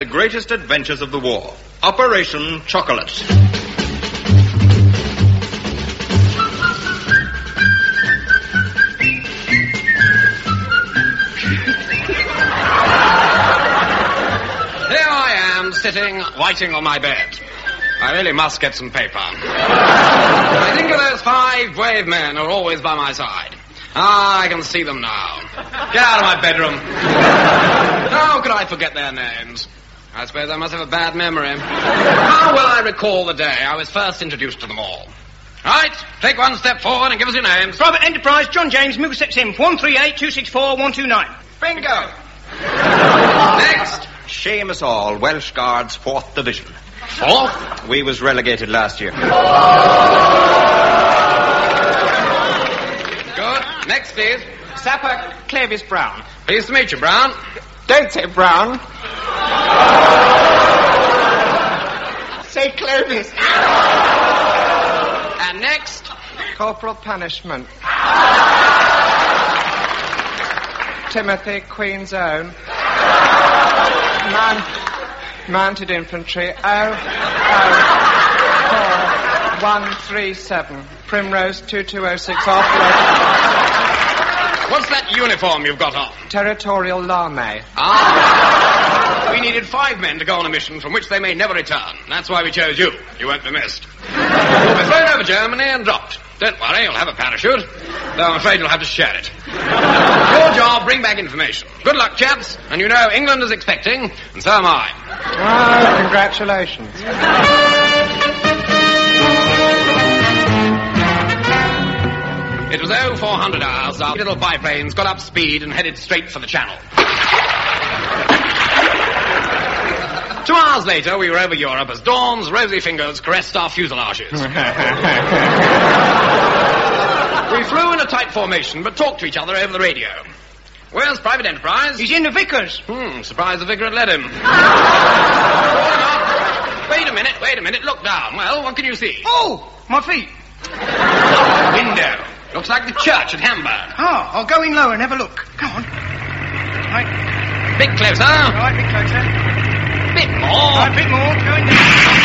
The greatest adventures of the war. Operation Chocolate. Here I am, sitting, writing on my bed. I really must get some paper. I think of those 5 brave men who are always by my side. I can see them now. Get out of my bedroom. How could I forget their names? I suppose I must have a bad memory. How will I recall the day I was first introduced to them all? Right, take one step forward and give us your names. Private Enterprise, John James, Middlesex Imp, 138-264-129. Bingo. Next. Seamus Hall, Welsh Guards, 4th Division. 4th? We was relegated last year. Good. Next, please. Sapper, Clevis Brown. Pleased to meet you, Brown. Don't say Brown. Say Clovis. And next. Corporal Punishment. Timothy, Queen's Own. Mounted Infantry, 004-137. Primrose 2206 off. What's that uniform you've got on? Territorial Lame. We needed 5 men to go on a mission from which they may never return. That's why we chose you. You won't be missed. You'll be thrown over Germany and dropped. Don't worry, you'll have a parachute. Though I'm afraid you'll have to share it. Your job, bring back information. Good luck, chaps. And you know England is expecting, and so am I. Oh, congratulations. It was 0400 hours. Our little biplanes got up speed and headed straight for the channel. 2 hours later, we were over Europe as Dawn's rosy fingers caressed our fuselages. We flew in a tight formation, but talked to each other over the radio. Where's Private Enterprise? He's in the Vickers. Surprised the vicar had let him. Wait a minute. Look down. Well, what can you see? Oh, my feet. Window. Looks like the church at Hamburg. Oh, I'll go in lower and have a look. Come on. Right. Bit closer. Right, bit closer. Bit more. Right, bit more. Going down.